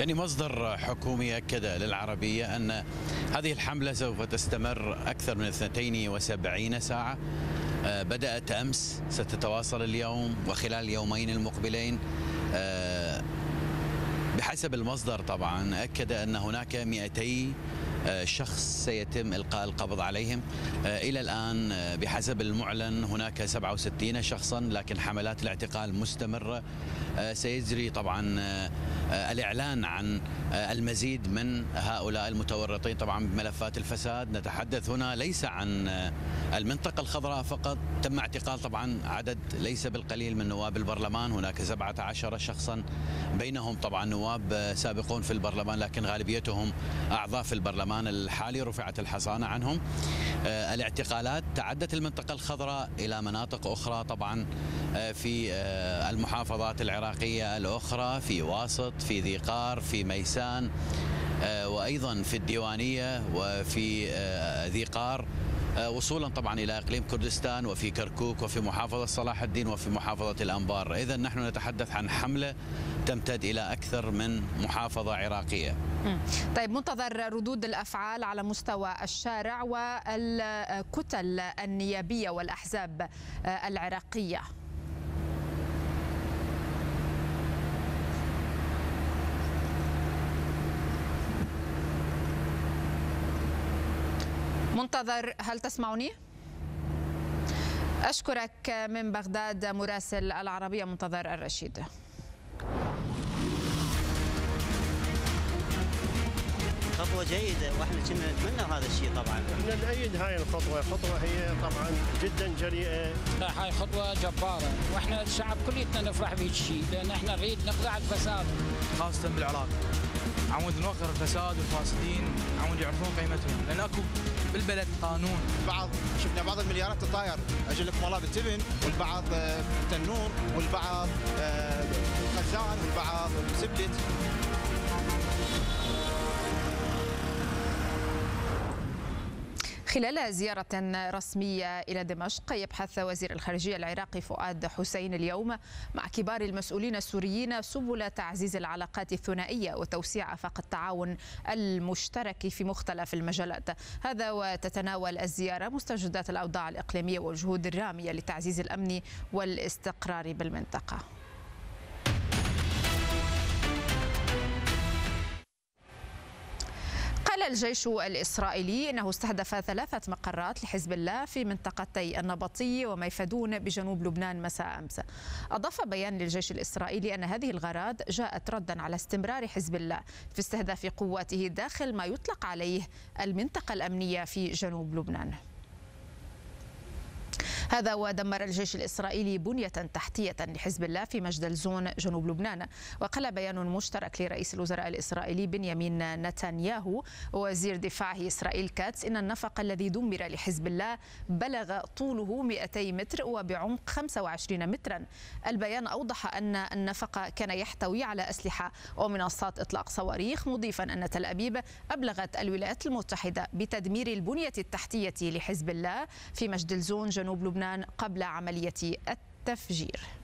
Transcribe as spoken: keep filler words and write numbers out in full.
يعني مصدر حكومي أكد للعربية أن هذه الحملة سوف تستمر أكثر من اثنتين وسبعين ساعة، بدأت أمس، ستتواصل اليوم وخلال اليومين المقبلين. بحسب المصدر طبعا أكد أن هناك مئتي شخص سيتم إلقاء القبض عليهم. إلى الآن بحسب المعلن هناك سبعة وستين شخصا، لكن حملات الاعتقال مستمرة. سيجري طبعا الإعلان عن المزيد من هؤلاء المتورطين طبعا بملفات الفساد. نتحدث هنا ليس عن المنطقة الخضراء فقط، تم اعتقال طبعا عدد ليس بالقليل من نواب البرلمان، هناك سبعة عشر شخصا، بينهم طبعا نواب سابقون في البرلمان لكن غالبيتهم أعضاء في البرلمان الحالي، رفعت الحصانة عنهم. الاعتقالات تعدت المنطقة الخضراء إلى مناطق أخرى طبعا في المحافظات العراقية الأخرى، في واسط، في ذي قار، في ميسان، وأيضا في الديوانية وفي ذي قار، وصولا طبعا إلى إقليم كردستان وفي كركوك وفي محافظة صلاح الدين وفي محافظة الأنبار. إذا نحن نتحدث عن حملة تمتد إلى أكثر من محافظة عراقية. طيب، منتظر ردود الأفعال على مستوى الشارع والكتل النيابية والأحزاب العراقية. منتظر، هل تسمعني؟ أشكرك من بغداد مراسل العربية منتظر الرشيد. خطوة جيدة واحنا كنا نتمنى هذا الشيء طبعا. احنا نأيد هاي الخطوة، خطوة هي طبعا جدا جريئة. هاي خطوة جبارة واحنا الشعب كليتنا نفرح بهذا الشيء، لأن احنا نريد نقضي على الفساد خاصة بالعراق. عمود نوقر الفساد والفاسدين، عمود يعرفون قيمتهم، لأن اكو بالبلد قانون. بعض شفنا بعض المليارات تطاير اجل لكم والله بالتبن، والبعض تنور، والبعض الخزان، والبعض سبلت. خلال زيارة رسمية إلى دمشق، يبحث وزير الخارجية العراقي فؤاد حسين اليوم مع كبار المسؤولين السوريين سبل تعزيز العلاقات الثنائية وتوسيع آفاق التعاون المشترك في مختلف المجالات. هذا وتتناول الزيارة مستجدات الأوضاع الإقليمية والجهود الرامية لتعزيز الأمن والاستقرار بالمنطقة. قال الجيش الإسرائيلي أنه استهدف ثلاثة مقرات لحزب الله في منطقتي النبطية وميفدون بجنوب لبنان مساء أمس. أضاف بيان للجيش الإسرائيلي أن هذه الغارات جاءت ردا على استمرار حزب الله في استهداف قواته داخل ما يطلق عليه المنطقة الأمنية في جنوب لبنان. هذا ودمر الجيش الإسرائيلي بنية تحتية لحزب الله في مجدل زون جنوب لبنان. وقال بيان مشترك لرئيس الوزراء الإسرائيلي بنيامين نتنياهو ووزير دفاعه إسرائيل كاتس إن النفق الذي دمر لحزب الله بلغ طوله مئتي متر وبعمق خمسة وعشرين مترا. البيان أوضح أن النفق كان يحتوي على أسلحة ومنصات إطلاق صواريخ، مضيفا أن تل أبيب أبلغت الولايات المتحدة بتدمير البنية التحتية لحزب الله في مجدل زون جنوب لبنان قبل عملية التفجير.